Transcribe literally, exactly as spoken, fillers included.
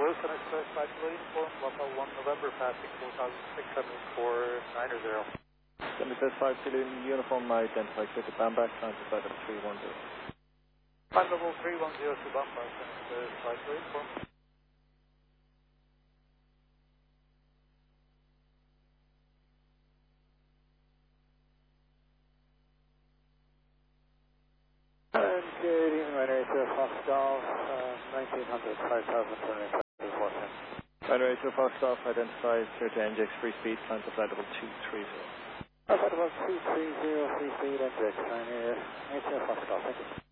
Wilson Express five kilo uniform, Papa one November, passing four thousand six hundred four nine zero. Sunday says five kilo uniform, identified Cricket Bamback, transit flight level three one zero. Flight level three one zero to Bamback, Sunday says five kilo uniform. And good evening, Ryder eight zero Fox Golf, uh, nineteen hundred, five thousand two hundred fourteen. Ryder eight zero Fox Golf, identified Search N J X free speed, transit flight level two three zero. Flight level two three zero, free speed, N J X, nine eight zero Fox Golf, thank you.